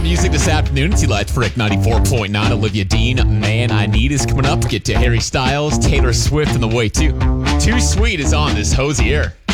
music this afternoon. It's Eli Frick, 94.9. Olivia Dean, Man I Need is coming up. Get to Harry Styles, Taylor Swift, and the way too. Too Sweet is on this Hosier.